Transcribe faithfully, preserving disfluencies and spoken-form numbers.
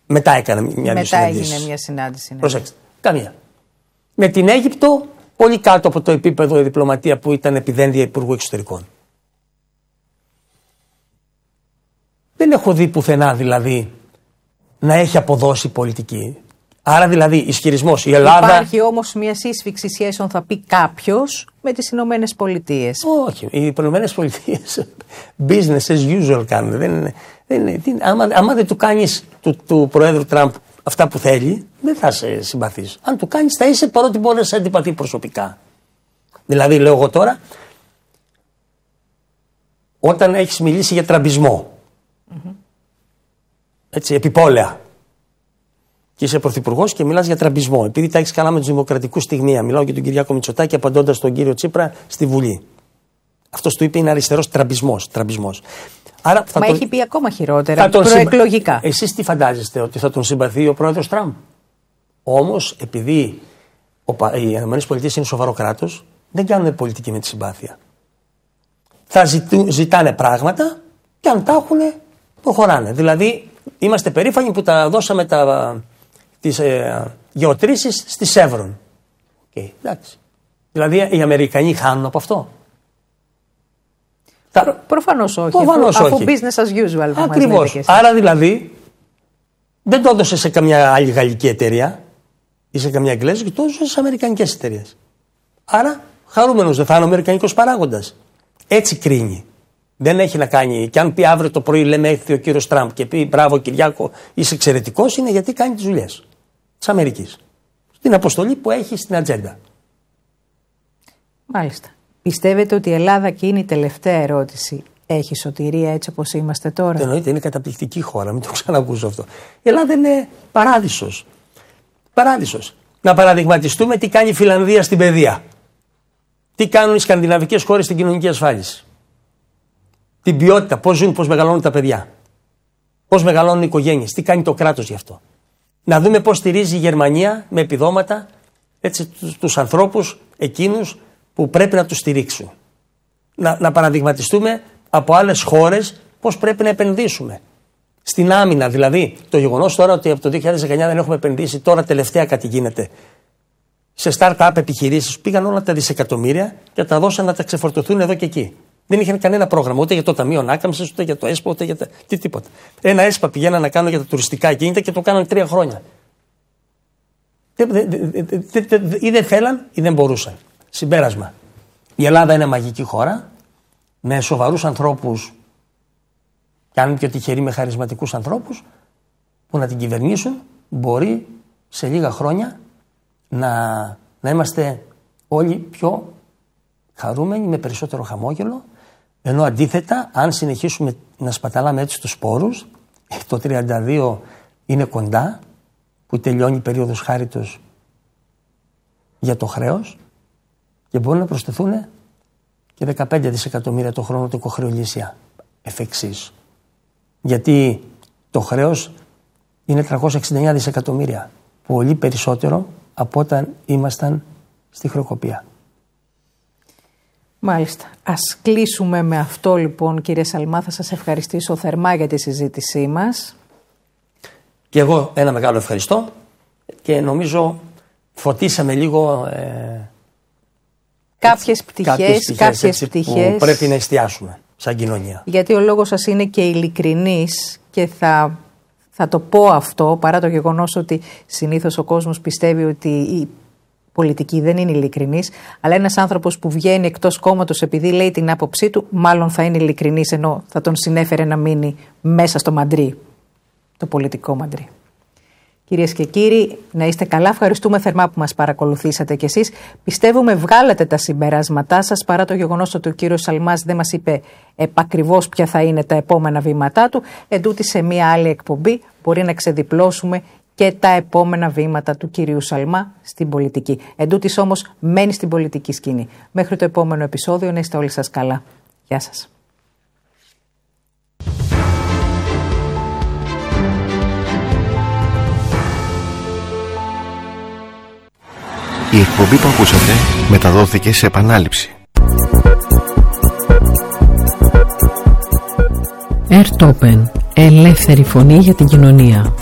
Μετά έκανε μια Μετά έγινε μια συνάντηση. Ναι. Προσέξτε. Καμία. Με την Αίγυπτο, πολύ κάτω από το επίπεδο η διπλωματία που ήταν επιδένδια Υπουργού Εξωτερικών. Δεν έχω δει πουθενά δηλαδή να έχει αποδώσει πολιτική. Άρα δηλαδή ισχυρισμός η Ελλάδα. Υπάρχει όμως μια σύσφυξη σχέσεων, θα πει κάποιος, με τις Ηνωμένες Πολιτείες. Όχι. Οι Ηνωμένες Πολιτείες business as usual κάνουν. Δεν είναι, δεν είναι, δεν, άμα, άμα δεν του κάνεις του, του Προέδρου Τραμπ αυτά που θέλει, δεν θα σε συμπαθείς. Αν του κάνεις, θα είσαι, παρότι μπορεί να σε αντιπαθεί προσωπικά. Δηλαδή, λέω εγώ τώρα, όταν έχεις μιλήσει για τραμπισμό, mm-hmm. έτσι, επιπόλαια, και είσαι πρωθυπουργός και μιλάς για τραμπισμό, επειδή τα έχεις καλά με τους δημοκρατικούς στιγμία, μιλάω για τον Κυριάκο Μητσοτάκη απαντώντας τον κύριο Τσίπρα στη Βουλή. Αυτός του είπε είναι αριστερός τραμπισμός. τραμπισμός. Άρα θα Μα τον... έχει πει ακόμα χειρότερα, προεκλογικά. Συμπα... Εσείς τι φαντάζεστε, ότι θα τον συμπαθεί ο πρόεδρος Τραμπ? Όμως, επειδή ο... οι ΗΠΑ είναι σοβαρό κράτος, δεν κάνουν πολιτική με τη συμπάθεια. Θα ζητού... ζητάνε πράγματα και αν τα έχουν, προχωράνε. Δηλαδή, είμαστε περήφανοι που τα δώσαμε τα... τις ε... γεωτρήσεις στη Σεύρον. Okay, εντάξει. Δηλαδή, οι Αμερικανοί χάνουν από αυτό? Προ, προφανώς όχι, προφανώς αφού, όχι. αφού business as usual. Ακριβώς. Άρα δηλαδή δεν το έδωσε σε καμιά άλλη γαλλική εταιρεία ή σε καμιά εγγλέζικη, το έδωσε σε αμερικανικές εταιρείες. Άρα χαρούμενος δεν θα είναι ο αμερικανικός παράγοντας. Έτσι κρίνει. Δεν έχει να κάνει. Και αν πει αύριο το πρωί, λέμε, έρθει ο κύριος Τραμπ και πει μπράβο Κυριάκο, είσαι εξαιρετικός, είναι γιατί κάνει τις δουλειές της Αμερικής. Στην αποστολή που έχει στην ατζέντα. Μάλιστα. Πιστεύετε ότι η Ελλάδα, και είναι η τελευταία ερώτηση, έχει σωτηρία έτσι όπως είμαστε τώρα? Εννοείται, είναι καταπληκτική χώρα, μην το ξανακούσω αυτό. Η Ελλάδα είναι παράδεισος. Παράδεισος. Να παραδειγματιστούμε τι κάνει η Φιλανδία στην παιδεία. Τι κάνουν οι σκανδιναβικές χώρες στην κοινωνική ασφάλιση. Την ποιότητα, πώς ζουν, πώς μεγαλώνουν τα παιδιά. Πώς μεγαλώνουν οι οικογένειες, τι κάνει το κράτος γι' αυτό. Να δούμε πώς στηρίζει η Γερμανία με επιδόματα έτσι, τους, τους ανθρώπους εκείνους που πρέπει να τους στηρίξουν. Να, να παραδειγματιστούμε από άλλες χώρες πώς πρέπει να επενδύσουμε. Στην άμυνα δηλαδή, το γεγονός τώρα ότι από το δύο χιλιάδες δεκαεννιά δεν έχουμε επενδύσει, τώρα τελευταία κάτι γίνεται. Σε start-up επιχειρήσεις πήγαν όλα τα δισεκατομμύρια και τα δώσαν να τα ξεφορτωθούν εδώ και εκεί. Δεν είχαν κανένα πρόγραμμα ούτε για το Ταμείο Ανάκαμψης, ούτε για το ΕΣΠΑ, ούτε για τα... τι, τίποτα. Ένα ΕΣΠΑ πηγαίναν να κάνουν για τα τουριστικά κίνητα και το κάναν τρία χρόνια. Ή δεν θέλαν ή δεν μπορούσαν. Συμπέρασμα. Η Ελλάδα είναι μαγική χώρα με σοβαρούς ανθρώπους και αν και τυχεροί με χαρισματικούς ανθρώπους που να την κυβερνήσουν, μπορεί σε λίγα χρόνια να, να είμαστε όλοι πιο χαρούμενοι, με περισσότερο χαμόγελο, ενώ αντίθετα αν συνεχίσουμε να σπαταλάμε έτσι τους σπόρους, το τριάντα δύο είναι κοντά που τελειώνει η περίοδος χάριτος για το χρέος και μπορεί να προσθεθούν και δεκαπέντε δισεκατομμύρια το χρόνο του οικοχρεωλήσια εφ' εξής. Γιατί το χρέος είναι τριακόσια εξήντα εννέα δισεκατομμύρια, πολύ περισσότερο από όταν ήμασταν στη χρεοκοπία. Μάλιστα. Ας κλείσουμε με αυτό λοιπόν, κύριε Σαλμά. Θα σας ευχαριστήσω θερμά για τη συζήτησή μας. Και εγώ ένα μεγάλο ευχαριστώ και νομίζω φωτίσαμε λίγο ε, κάποιες πτυχές, κάποιες πτυχές, κάποιες πτυχές που πρέπει να εστιάσουμε σαν κοινωνία. Γιατί ο λόγος σας είναι και ειλικρινής και θα, θα το πω αυτό, παρά το γεγονός ότι συνήθως ο κόσμος πιστεύει ότι η πολιτική δεν είναι ειλικρινής, αλλά ένας άνθρωπος που βγαίνει εκτός κόμματος επειδή λέει την άποψή του, μάλλον θα είναι ειλικρινής, ενώ θα τον συνέφερε να μείνει μέσα στο μαντρί, το πολιτικό μαντρί. Κυρίες και κύριοι, να είστε καλά. Ευχαριστούμε θερμά που μας παρακολουθήσατε κι εσείς. Πιστεύουμε βγάλατε τα συμπεράσματά σας, παρά το γεγονός ότι ο κύριος Σαλμάς δεν μας είπε επακριβώς ποια θα είναι τα επόμενα βήματά του. Εντούτοι σε μία άλλη εκπομπή μπορεί να ξεδιπλώσουμε και τα επόμενα βήματα του κυρίου Σαλμά στην πολιτική. Εντούτοις όμως μένει στην πολιτική σκηνή. Μέχρι το επόμενο επεισόδιο να είστε όλοι σας καλά. Γεια σας. Η εκπομπή που ακούσατε μεταδόθηκε σε επανάληψη. Ερτόπεν. Ελεύθερη φωνή για την κοινωνία.